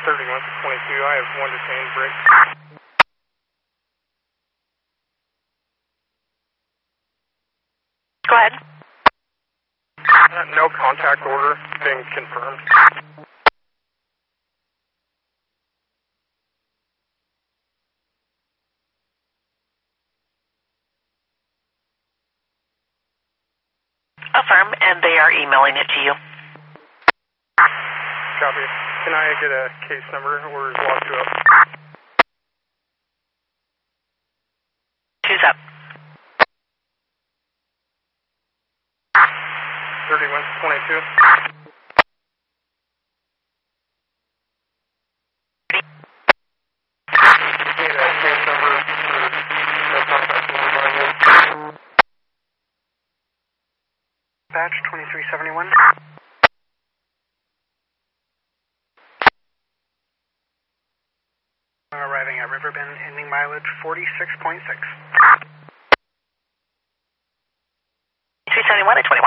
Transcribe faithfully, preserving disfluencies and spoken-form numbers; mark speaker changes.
Speaker 1: thirty-one twenty-two, I have one detained break.
Speaker 2: Go ahead.
Speaker 1: Uh, no contact order being confirmed.
Speaker 2: Affirm, and they are emailing it to you.
Speaker 1: Copy. Can I get a case number or is locked you up?
Speaker 2: Two's up.
Speaker 1: thirty-one twenty-two. Need a case number for no contact order.
Speaker 3: Batch twenty-three seventy-one. Arriving at Riverbend, ending mileage forty-six point six.
Speaker 2: three seventy-one at twenty.